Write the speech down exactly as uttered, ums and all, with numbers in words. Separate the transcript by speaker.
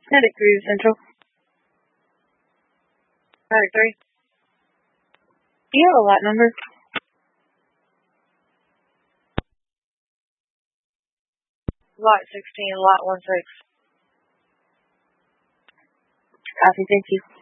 Speaker 1: Medic three Central. Medic three. Do you have a lot number? Lot sixteen, lot one six. Copy, thank you.